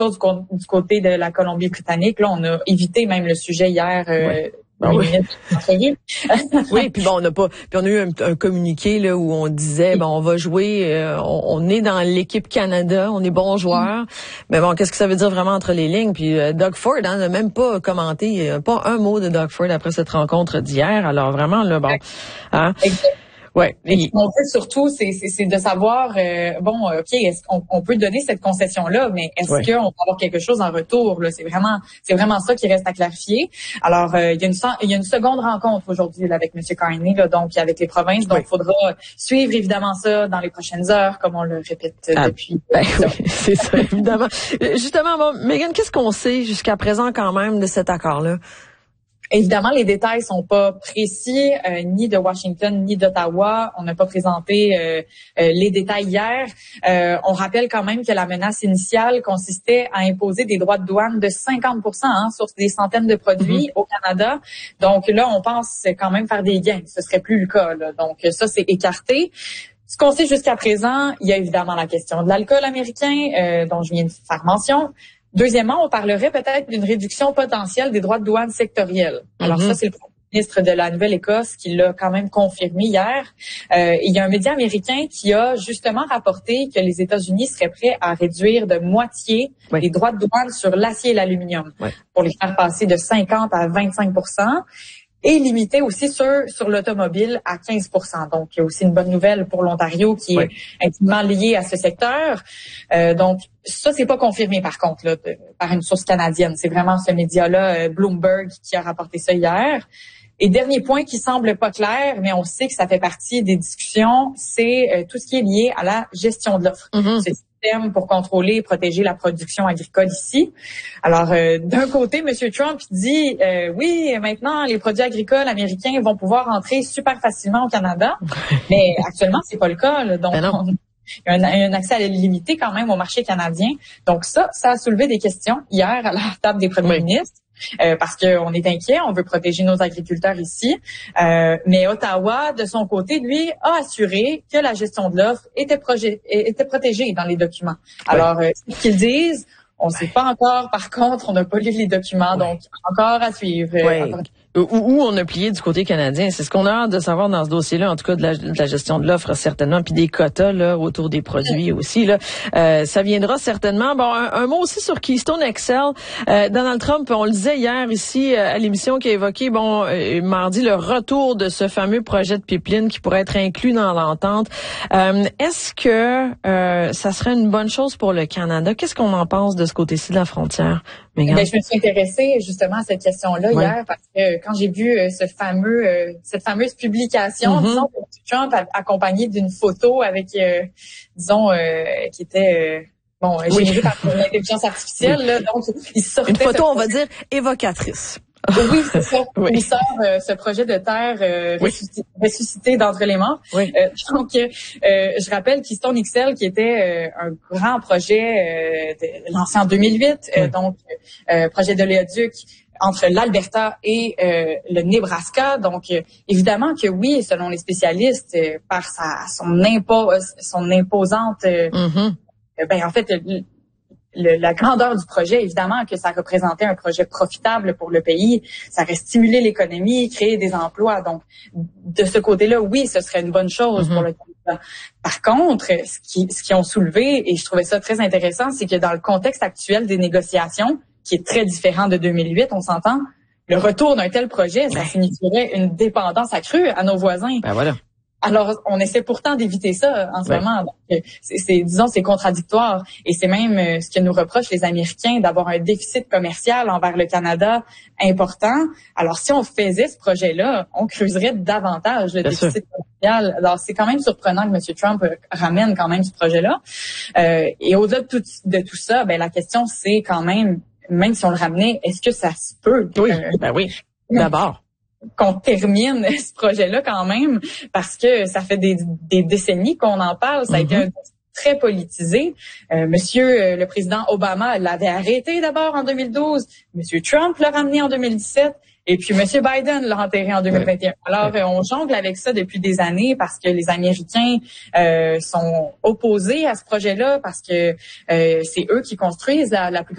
du côté de la Colombie-Britannique. Là, on a évité même le sujet hier. Oui, puis bon, on a eu un communiqué là où on disait on va jouer, on est dans l'équipe Canada, on est bons joueurs, mais bon, qu'est-ce que ça veut dire vraiment entre les lignes? Puis Doug Ford n'a même pas commenté, pas un mot de Doug Ford après cette rencontre d'hier. Alors vraiment là, hein? Ouais. Et ce qu'on veut surtout, c'est de savoir, OK, est-ce qu'on peut donner cette concession-là, mais est-ce qu'on va avoir quelque chose en retour, là? C'est vraiment ça qui reste à clarifier. Alors, il y a une seconde rencontre aujourd'hui, là, avec M. Carney, là, donc, avec les provinces. Donc, il faudra suivre, évidemment, ça dans les prochaines heures, comme on le répète depuis. Oui, c'est ça, évidemment. Justement, Megan, qu'est-ce qu'on sait jusqu'à présent, quand même, de cet accord-là? Évidemment, les détails sont pas précis, ni de Washington, ni d'Ottawa. On n'a pas présenté les détails hier. On rappelle quand même que la menace initiale consistait à imposer des droits de douane de 50% sur des centaines de produits au Canada. Donc là, on pense quand même faire des gains. Ce serait plus le cas, là. Donc ça, c'est écarté. Ce qu'on sait jusqu'à présent, il y a évidemment la question de l'alcool américain, dont je viens de faire mention. Deuxièmement, on parlerait peut-être d'une réduction potentielle des droits de douane sectoriels. Alors ça, c'est le premier ministre de la Nouvelle-Écosse qui l'a quand même confirmé hier. Il y a un média américain qui a justement rapporté que les États-Unis seraient prêts à réduire de moitié les droits de douane sur l'acier et l'aluminium pour les faire passer de 50 à 25%. Et limité aussi sur l'automobile à 15%. Donc, il y a aussi une bonne nouvelle pour l'Ontario qui est intimement liée à ce secteur. Donc, ça, c'est pas confirmé par contre là, par une source canadienne. C'est vraiment ce média-là, Bloomberg, qui a rapporté ça hier. Et dernier point qui semble pas clair, mais on sait que ça fait partie des discussions, c'est tout ce qui est lié à la gestion de l'offre. C'est pour contrôler et protéger la production agricole ici. Alors, d'un côté, M. Trump dit, oui, maintenant, les produits agricoles américains vont pouvoir entrer super facilement au Canada, mais actuellement, c'est pas le cas. Là, donc, il y a un accès limité quand même au marché canadien. Donc ça a soulevé des questions hier à la table des premiers ministres. Parce qu'on est inquiet, on veut protéger nos agriculteurs ici. Mais Ottawa, de son côté, lui, a assuré que la gestion de l'offre était protégée dans les documents. Alors, ce qu'ils disent, on ne sait pas encore. Par contre, on n'a pas lu les documents, donc encore à suivre. Où on a plié du côté canadien. C'est ce qu'on a hâte de savoir dans ce dossier-là, en tout cas de la gestion de l'offre certainement, puis des quotas là autour des produits aussi. Là, ça viendra certainement. Bon, un mot aussi sur Keystone XL. Donald Trump, on le disait hier ici à l'émission qui a évoqué, mardi, le retour de ce fameux projet de pipeline qui pourrait être inclus dans l'entente. Est-ce que ça serait une bonne chose pour le Canada? Qu'est-ce qu'on en pense de ce côté-ci de la frontière? Je me suis intéressée justement à cette question-là hier parce que quand j'ai vu cette fameuse publication, disons, de Trump accompagné d'une photo avec, qui était générée par l'intelligence artificielle, là, donc il sortait une photo, on va dire, évocatrice. Oui, c'est ça. Il sort ce projet de terre ressuscité d'entre les morts. Donc, je rappelle Keystone XL qui était un grand projet lancé en 2008, donc projet d'oléoduc entre l'Alberta et le Nebraska. Donc, évidemment que oui, selon les spécialistes, par son imposante, en fait, la grandeur du projet, évidemment que ça représentait un projet profitable pour le pays. Ça aurait stimulé l'économie, créé des emplois. Donc, de ce côté-là, oui, ce serait une bonne chose pour le Canada. Par contre, ce qui ont soulevé, et je trouvais ça très intéressant, c'est que dans le contexte actuel des négociations, qui est très différent de 2008, on s'entend, le retour d'un tel projet, ça signifierait une dépendance accrue à nos voisins. Voilà. Alors, on essaie pourtant d'éviter ça en ce moment. Donc, c'est contradictoire. Et c'est même ce que nous reprochent les Américains, d'avoir un déficit commercial envers le Canada important. Alors, si on faisait ce projet-là, on creuserait davantage le déficit commercial. Alors, c'est quand même surprenant que M. Trump ramène quand même ce projet-là. Et au-delà de tout ça, la question, c'est quand même si on le ramenait, est-ce que ça se peut? Oui, d'abord. Qu'on termine ce projet-là quand même, parce que ça fait des décennies qu'on en parle. Ça a été très politisé. Monsieur le président Obama l'avait arrêté d'abord en 2012. Monsieur Trump l'a ramené en 2017. Et puis, M. Biden l'a enterré en 2021. Alors, on jongle avec ça depuis des années parce que les Américains sont opposés à ce projet-là parce que c'est eux qui construisent la plus